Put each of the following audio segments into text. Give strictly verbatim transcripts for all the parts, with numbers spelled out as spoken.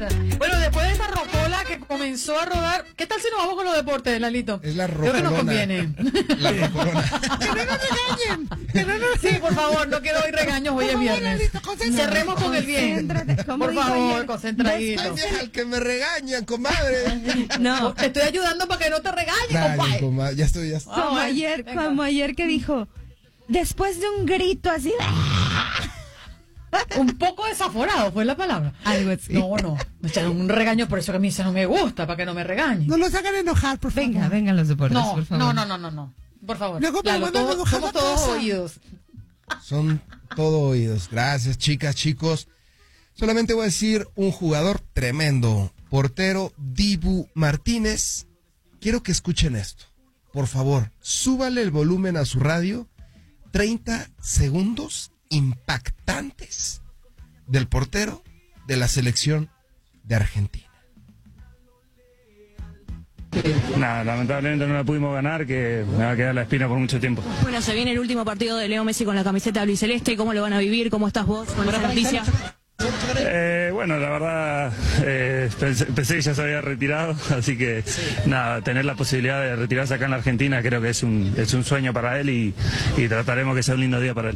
Bueno, después de esta rocola que comenzó a rodar, ¿qué tal si nos vamos con los deportes, Lalito? Es la rocolona. Creo que nos conviene. La rocolona. ¡Que no nos regañen! ¡Que no nos... Sí, por favor, no quiero hoy regaños, hoy es viernes. Cerremos con el bien. Por favor, concentradito. Al que me regañan, comadre. No. Te estoy ayudando para que no te regañes, Dale, compadre. comadre. Ya estoy, ya estoy. Como Ah, ayer, venga. como ayer que dijo, después de un grito así, Un poco desaforado fue la palabra. algo así. No, no. Me echaron un regaño, por eso que a mí eso no me gusta, para que no me regañen. No los hagan enojar, por favor. Venga, vengan los deportes, No, por favor. no, no, no, no, no. Por favor. Luego me Lalo, mandan todos- enojar somos a todos casa. oídos. Son todo oídos. Gracias, chicas, chicos. Solamente voy a decir un jugador tremendo. Portero Dibu Martínez. Quiero que escuchen esto. Por favor, súbale el volumen a su radio. treinta segundos impactantes del portero de la selección de Argentina. Nada, lamentablemente no la pudimos ganar, que me va a quedar la espina por mucho tiempo. Bueno, se viene el último partido de Leo Messi con la camiseta albiceleste. ¿Cómo lo van a vivir? ¿Cómo estás vos con esa noticia? Eh, bueno, la verdad, eh, pensé, pensé que ya se había retirado, así que nada, tener la posibilidad de retirarse acá en la Argentina creo que es un, es un sueño para él y, y trataremos que sea un lindo día para él.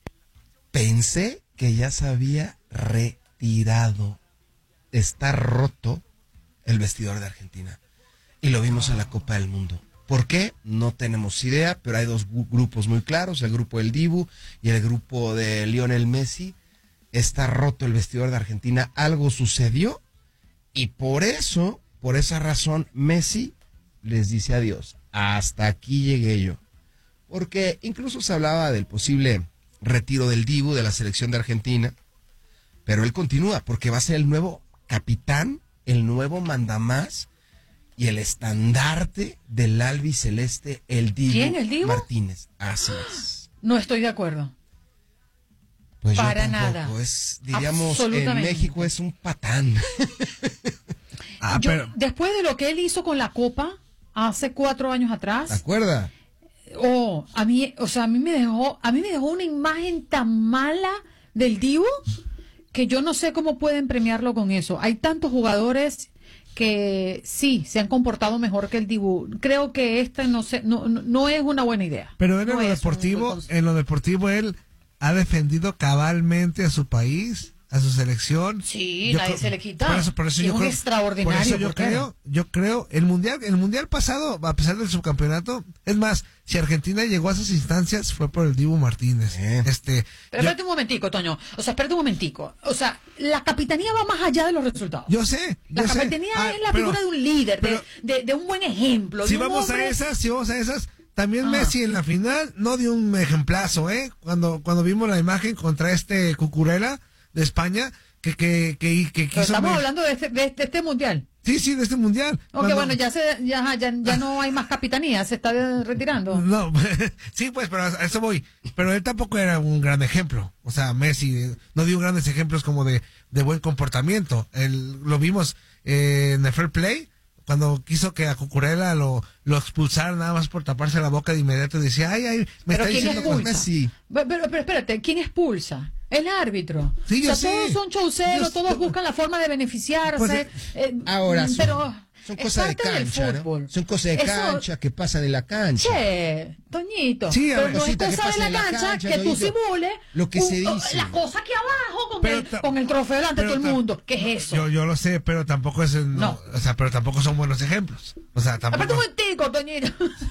Pensé que ya se había retirado. Está roto el vestidor de Argentina. Y lo vimos en la Copa del Mundo. ¿Por qué? No tenemos idea, pero hay dos gu- grupos muy claros, el grupo del Dibu y el grupo de Lionel Messi. Está roto el vestidor de Argentina, algo sucedió y por eso, por esa razón, Messi les dice adiós. Hasta aquí llegué yo. Porque incluso se hablaba del posible retiro del Dibu de la selección de Argentina, pero él continúa porque va a ser el nuevo capitán, el nuevo mandamás y el estandarte del albiceleste, el Dibu, ¿Quién, el Dibu? Martínez. Así es. No estoy de acuerdo. Pues Para yo tampoco. nada. Es, diríamos, en Absolutamente. México es un patán. Ah, Yo, pero después de lo que él hizo con la Copa hace cuatro años ¿Te atrás, acuerdas? oh, a mí, o sea, a mí me dejó, a mí me dejó una imagen tan mala del Dibu que yo no sé cómo pueden premiarlo con eso. Hay tantos jugadores que sí se han comportado mejor que el Dibu. Creo que esta no sé, no, no, no es una buena idea. pero en No lo es un deportivo, buen consejo. en lo deportivo él ha defendido cabalmente a su país, a su selección. Sí, Yo nadie creo- se le quita. Por eso, por eso Sí, yo un creo, extraordinario por eso yo portero. creo, yo creo, el mundial, el mundial pasado, a pesar del subcampeonato, es más, si Argentina llegó a esas instancias fue por el Dibu Martínez. Bien. Este, Pero yo, espérate un momentico, Toño. O sea, espérate un momentico. O sea, la capitanía va más allá de los resultados. yo sé, La yo sé. capitanía Ah, es la pero- figura de un líder, de, pero- de, de un buen ejemplo. Si de un vamos hombre- a esas, si vamos a esas, también Ah. Messi en la final no dio un ejemplazo, ¿eh? Cuando cuando vimos la imagen contra este Cucurella de España, que que que, que Pero quiso estamos me- hablando de este, de, este, de este mundial. Sí, sí, de este mundial. Ok, Cuando- bueno, ya, se, ya, ya, ya no hay más capitanía, se está eh, retirando. No, sí, pues, pero a eso voy. Pero él tampoco era un gran ejemplo. O sea, Messi eh, no dio grandes ejemplos como de, de buen comportamiento. Él, lo vimos eh, en el Fair Play, cuando quiso que a Cucurella lo, lo expulsaran nada más por taparse la boca de inmediato. Decía, ay, ay, me Pero está ¿quién diciendo expulsa? cosas. Messi. Pero, pero, pero espérate, ¿quién expulsa? El árbitro. Sí, yo o sea, sé. todos son chauceros, Yo- todos yo- buscan la forma de beneficiarse. Pues, eh, eh, Ahora son, pero son es cosas de parte del cancha, ¿no? fútbol. Son cosas de Eso- cancha que pasan en la cancha. Che, Toñito, Sí, a pero ver, no es cositas que cosa de pasan la en la cancha, cancha, que tú Toñito. simules Lo que se un- dice. la cosa aquí abajo con, Pero el, ta- con el trofeo delante de pero todo el ta- mundo. ¿Qué es eso? Yo, yo lo sé, pero tampoco es el- no, No. o sea, pero tampoco son buenos ejemplos. O sea, Aparte tampoco. un momentico, Toñito.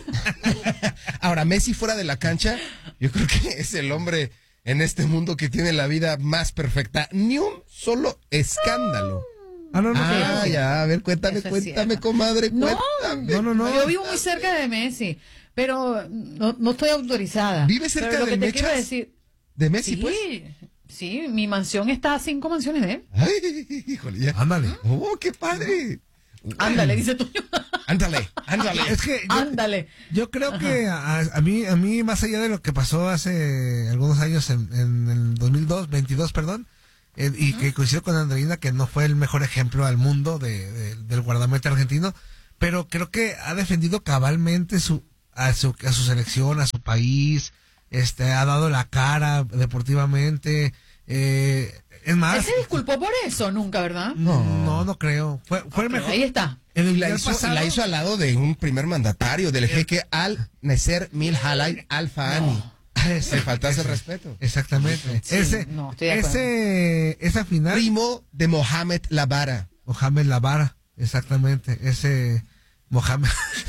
Ahora, Messi fuera de la cancha, yo creo que es el hombre en este mundo que tiene la vida más perfecta. Ni un solo escándalo. Ah, no, no, Ah, pero- ya, a ver, cuéntame, Eso es cuéntame, cierto. comadre, No, cuéntame. no, no, no. Yo vivo muy cerca de Messi, pero no, no estoy autorizada. ¿Vive cerca Pero lo del que te quiero Mechas? decir, ¿De Messi, sí, pues? sí, mi mansión está a cinco mansiones de él. Ay, híjole, ya. Ándale. Oh, qué padre. Ándale, dice Toño. Ándale, ándale. Es que yo, Ándale. yo creo que a, a mí, a mí, más allá de lo que pasó hace algunos años en, en el dos mil dos, veintidós, perdón, eh, y que coincidió con Andreina, que no fue el mejor ejemplo al mundo de, de- del guardameta argentino, pero creo que ha defendido cabalmente su a su a su selección, a su país, este ha dado la cara deportivamente, Eh, es más... ¿Él se disculpó por eso? Nunca, ¿verdad? No, no, no creo. Fue, fue el Ok, mejor. ahí está. En el La mundial hizo, pasado- la hizo al lado de un primer mandatario, del jeque Al Nasser Mil Halay Al Fahmy. Se faltase el respeto. Exactamente. Sí, ese, no, estoy de acuerdo. ese, esa final. Primo de Mohamed Labara. Mohamed Lavara, exactamente. Ese Mohamed.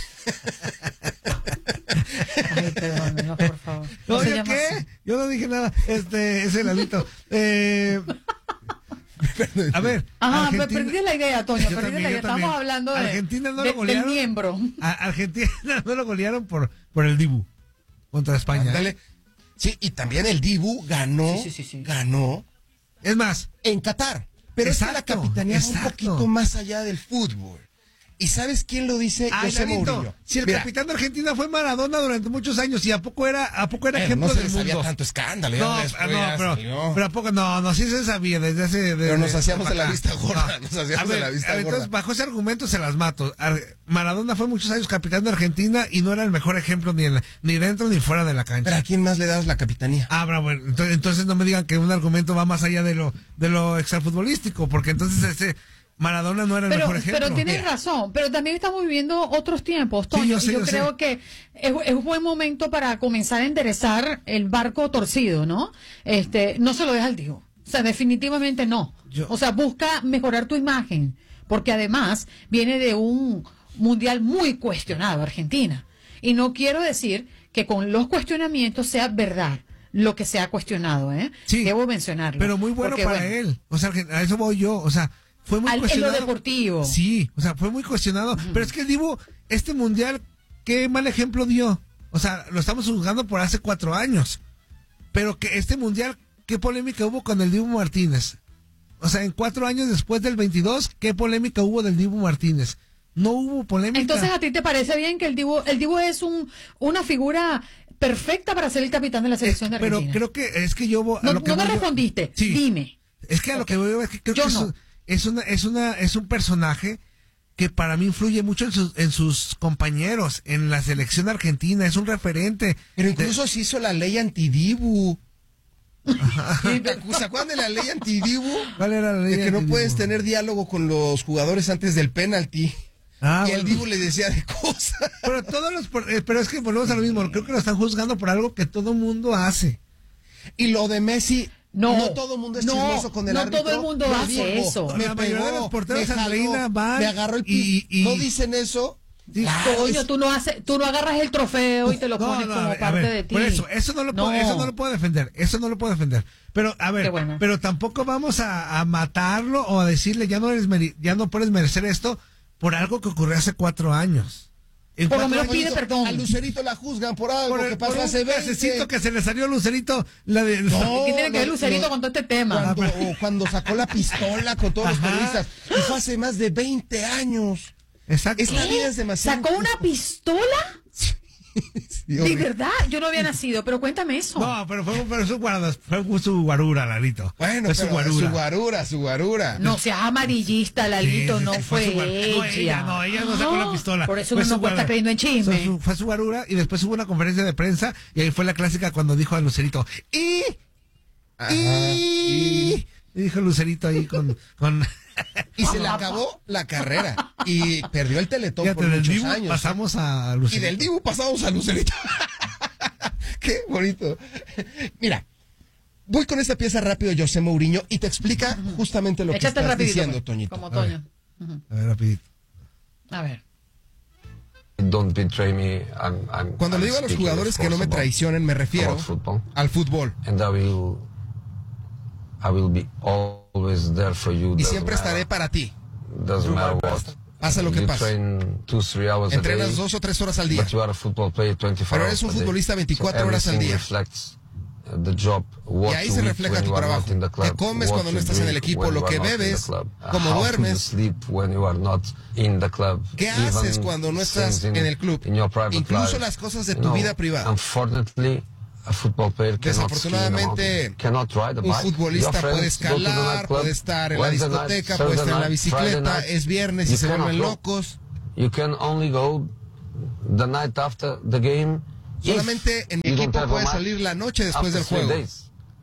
Ay, perdónenos, por favor. No, se ¿yo llama qué? así. Yo no dije nada. Este, ese Lalito. Eh, a ver. Ajá, Argentina- me perdí la idea, Toño, Yo perdí también, la idea. yo también. Estamos hablando de, Argentina no de- lo golearon. del miembro. A Argentina no lo golearon por, por el Dibu contra España. ¿eh? Ándale. Sí, y también el Dibu ganó, Sí, sí, sí, sí. ganó Es más, en Qatar. Pero es que Exacto, la capitanía va un exacto. poquito más allá del fútbol. ¿Y sabes quién lo dice? ay, José Lalito, Mourinho. si el Mira, capitán de Argentina fue Maradona durante muchos años y a poco era, a poco era bueno, ejemplo no se del les había mundo. tanto escándalo. ya No, después no, ya pero, salió. pero a poco no, no, sí se sabía desde hace. desde- Pero nos hacíamos de la acá. vista gorda, nos hacíamos A ver, de la vista a ver, gorda. Entonces, bajo ese argumento se las mato. Ar- Maradona fue muchos años capitán de Argentina y no era el mejor ejemplo ni, en la- ni dentro ni fuera de la cancha. Pero ¿a quién más le das la capitanía? Ah, bravo, bueno, entonces, entonces no me digan que un argumento va más allá de lo de lo extrafutbolístico, porque entonces ese Maradona no era el Pero, mejor ejemplo. pero tienes Mira, razón, pero también estamos viviendo otros tiempos, Toño, Sí, yo sé, y yo, yo sé. creo que es, es un buen momento para comenzar a enderezar el barco torcido, ¿no? Este, no se lo deja al Diego. O sea, definitivamente no. Yo- O sea, busca mejorar tu imagen, porque además viene de un mundial muy cuestionado, Argentina. Y no quiero decir que con los cuestionamientos sea verdad lo que se ha cuestionado, ¿eh? Sí, Debo mencionarlo. pero muy bueno Porque, para bueno, él. O sea, que a eso voy yo. O sea, fue muy Al- en lo cuestionado. deportivo. Sí, o sea, fue muy cuestionado. Pero es que el Dibu, este mundial, qué mal ejemplo dio. O sea, lo estamos juzgando por hace cuatro años. Pero que este mundial, qué polémica hubo con el Dibu Martínez. O sea, en cuatro años después del veintidós, qué polémica hubo del Dibu Martínez. No hubo polémica. Entonces, ¿a ti te parece bien que el Dibu, el Dibu es un, una figura perfecta para ser el capitán de la selección de Pero Argentina? creo que es que yo voy- a no lo que no me voy yo- respondiste. Sí. Dime. Es que a lo Ok. que voy es que creo Yo que es, no. un- es una es una es un personaje que para mí influye mucho en sus, en sus compañeros, en la selección argentina, es un referente. Pero de- incluso se hizo la ley antidibu. ¿Se acuerdan de la ley antidibu? ¿Cuál era la ley De que no antidibu? puedes tener diálogo con los jugadores antes del penalti. Ah, y el bueno. Dibu le decía de cosas. Pero todos los por- eh, pero es que volvemos a lo mismo, creo que lo están juzgando por algo que todo mundo hace. Y lo de Messi, No, no, todo el mundo es no, chismoso con el no árbitro. todo el mundo Lo hace dijo, eso. Me La mayoría pegó, de los porteros me jaló, Andreina van me agarró el y- pi- y- ¿No dicen eso? Sí. Claro, Coño, es- tú no haces, tú no agarras el trofeo y te lo No, pones no, como a ver, a parte ver, de ti. Por eso, eso no lo puedo, No. eso no lo puedo defender, eso no lo puedo defender. Pero a ver, Qué bueno. pero tampoco vamos a, a matarlo o a decirle ya no eres meri- ya no puedes merecer esto por algo que ocurrió hace cuatro años. En Por lo cuatro menos años- pide perdón. A Lucerito la juzgan por algo por, el- que por pasó un hace veinte. necesito que se le salió a Lucerito la de No, ¿Qué tiene que ver lo- Lucerito lo- con todo este tema? Cuando, o cuando sacó la pistola con todos los Ajá. periodistas. Y fue hace más de veinte años. Exacto. Es la vida es demasiado. ¿Sacó una pistola? Sí, ¿De horrible. verdad? Yo no había nacido, pero cuéntame eso. No, pero fue, pero su guarda, fue su guarura, Lalito. Bueno, fue su pero guarura. su guarura, su guarura. No seas amarillista, Lalito, Sí, sí, no sí, fue, su guar- ella. No, ella no, ella no sacó la pistola. Por eso Fue uno su no puede estar guarura. creyendo en chisme. Fue su, fue su guarura y después hubo una conferencia de prensa y ahí fue la clásica cuando dijo a Lucerito, y, Ajá, y, y- y dijo Lucerito ahí con, con Y se le acabó la carrera. Y perdió el Teletón fíjate, por del muchos Dibu años. pasamos a Y Lucerito. del Dibu pasamos a Lucerito. Qué bonito. Mira, voy con esta pieza rápido de José Mourinho y te explica justamente lo que Échate estás rapidito, diciendo, pues, Toñito. como A ver. Toño. Ujú. A ver, rapidito. A ver. Don't betray me. I'm, I'm, Cuando I'm le digo a los speaking, jugadores of que no course, me about- traicionen, me refiero about football. al fútbol. And I will, I will be always there for you. Y doesn't siempre matter- estaré para ti. Doesn't matter what. Pasa lo que you pase. train two, three hours a Entrenas day, dos o tres horas al día. but you are a football player twenty-four Pero eres un hours a day. futbolista veinticuatro So horas al everything día. reflects, uh, the job, what Y ahí you se eat refleja when tu you are trabajo. not in the club, ¿Qué comes what cuando no you estás en el drink equipo? when Lo you are que not in the bebes, club, uh, cómo how do duermes. you sleep when you are not in the club, ¿Qué even haces cuando no estás things en el club? in your private Incluso life. las cosas de You tu know, vida privada. Unfortunately, a football player cannot ski in a Desafortunadamente, mountain, cannot ride a un bike. futbolista Your puede friends go to the escalar, nightclub, puede estar en la Wednesday night, discoteca, puede Thursday estar en la night, Friday bicicleta, night. es viernes y You se cannot vuelven go. locos. You can only go the night after the game. if Solamente en mi you don't equipo have a puede match salir la noche después after del three juego. days.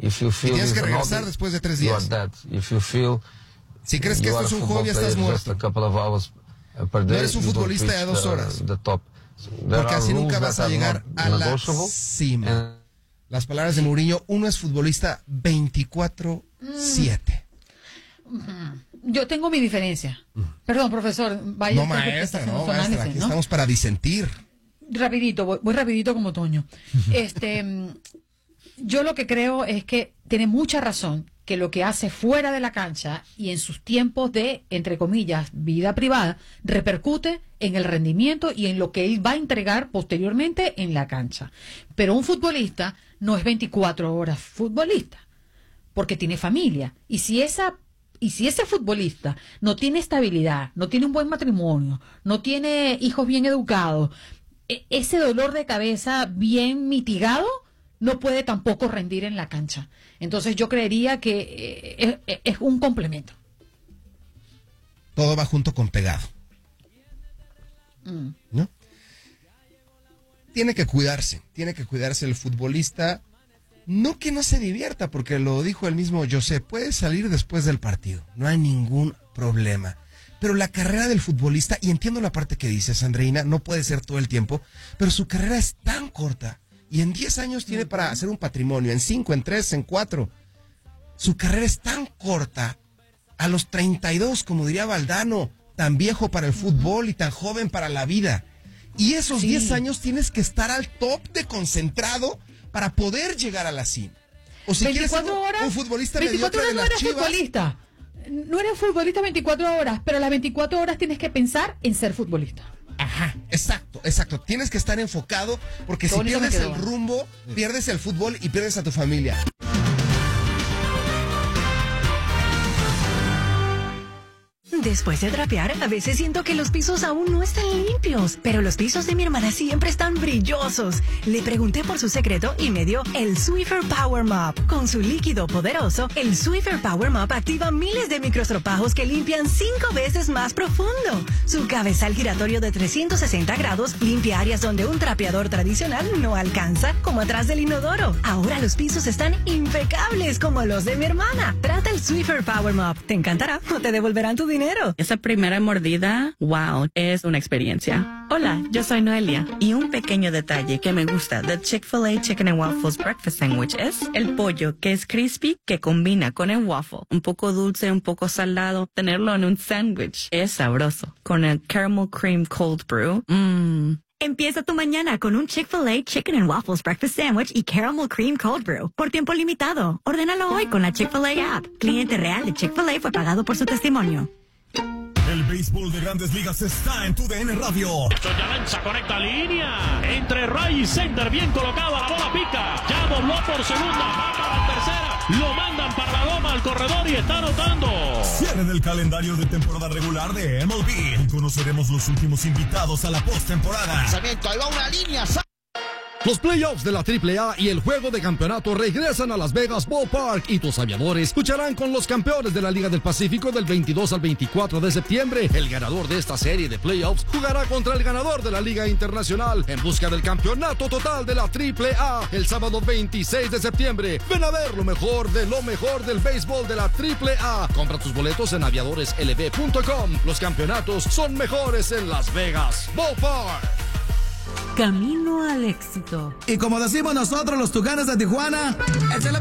If you feel tienes it's que an regresar hobby, después de tres you are días. dead. If you feel Si crees que you esto are es a un football hobby, estás player just muerto. a couple of hours uh, per No day, eres un you don't futbolista de reach dos the- horas. the top. There Porque are así nunca rules vas that a are llegar not a la negotiable, cima. and Las palabras de Mourinho, uno es futbolista veinticuatro siete. Yo tengo mi diferencia. Perdón, profesor, vaya. No, usted porque maestra, está haciendo no, su maestra. análisis, Aquí ¿no? estamos para disentir. Rapidito, voy, voy rapidito como Toño. Este, mm, yo lo que creo es que tiene mucha razón que lo que hace fuera de la cancha y en sus tiempos de, entre comillas, vida privada, repercute en el rendimiento y en lo que él va a entregar posteriormente en la cancha. Pero un futbolista no es veinticuatro horas futbolista, porque tiene familia. Y si esa Y si ese futbolista no tiene estabilidad, no tiene un buen matrimonio, no tiene hijos bien educados, e- ese dolor de cabeza bien mitigado no puede tampoco rendir en la cancha. Entonces yo creería que eh, es, es un complemento. Todo va junto con pegado. Mm. ¿No? Tiene que cuidarse, tiene que cuidarse el futbolista. No que no se divierta, porque lo dijo el mismo José, puede salir después del partido, no hay ningún problema. Pero la carrera del futbolista, y entiendo la parte que dices, Andreina, no puede ser todo el tiempo, pero su carrera es tan corta, y en diez años tiene para hacer un patrimonio, en cinco, en tres, en cuatro. Su carrera es tan corta, a los treinta y dos, como diría Valdano, tan viejo para el fútbol y tan joven para la vida. Y esos Sí. diez años tienes que estar al top de concentrado para poder llegar a la cima. O si quieres ser veinticuatro horas, un futbolista veinticuatro mediocre de horas las no eres Chivas, futbolista. No eres futbolista veinticuatro horas, pero las veinticuatro horas tienes que pensar en ser futbolista. ajá, exacto, exacto. Tienes que estar enfocado, porque Qué si bonito me pierdes quedó. el rumbo, pierdes el fútbol y pierdes a tu familia. Después de trapear, a veces siento que los pisos aún no están limpios, pero los pisos de mi hermana siempre están brillosos. Le pregunté por su secreto y me dio el Swiffer Power Mop. Con su líquido poderoso, el Swiffer Power Mop activa miles de microstropajos que limpian cinco veces más profundo. Su cabezal giratorio de trescientos sesenta grados limpia áreas donde un trapeador tradicional no alcanza, como atrás del inodoro. Ahora los pisos están impecables como los de mi hermana. Trata el Swiffer Power Mop. Te encantará o te devolverán tu dinero. Esa primera mordida, wow, es una experiencia. Hola, yo soy Noelia y un pequeño detalle que me gusta del Chick-fil-A Chicken and Waffles Breakfast Sandwich es el pollo que es crispy que combina con el waffle. Un poco dulce, un poco salado, tenerlo en un sándwich es sabroso. Con el Caramel Cream Cold Brew, mmm. Empieza tu mañana con un Chick-fil-A Chicken and Waffles Breakfast Sandwich y Caramel Cream Cold Brew. Por tiempo limitado. Ordénalo hoy con la Chick-fil-A app. Cliente real de Chick-fil-A fue pagado por su testimonio. El béisbol de Grandes Ligas está en tu D N Radio. Ya lanza, conecta línea. Entre Ray y Center, bien colocada, la bola pica. Ya dobló por segunda, va para la tercera. Lo mandan para la loma al corredor y está anotando. Cierre del calendario de temporada regular de M L B. Conoceremos los últimos invitados a la postemporada. Lanzamiento, ahí va una línea. Los playoffs de la triple A y el juego de campeonato regresan a Las Vegas Ballpark y tus aviadores lucharán con los campeones de la Liga del Pacífico del veintidós al veinticuatro de septiembre. El ganador de esta serie de playoffs jugará contra el ganador de la Liga Internacional en busca del campeonato total de la triple A el sábado veintiséis de septiembre. Ven a ver lo mejor de lo mejor del béisbol de la triple A. Compra tus boletos en aviadores L B punto com. Los campeonatos son mejores en Las Vegas Ballpark. Camino al éxito. Y como decimos nosotros los Tucanes de Tijuana, échale